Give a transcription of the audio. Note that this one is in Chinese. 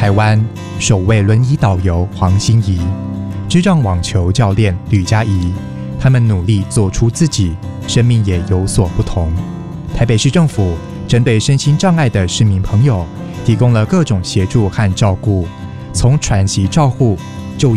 台湾首位轮椅导游黄欣怡，智障网球教练吕佳怡，他们努力做出自己，生命也有所不同。台北市政府针对身心障碍的市民朋友，提供了各种协助和照顾，从喘息照护、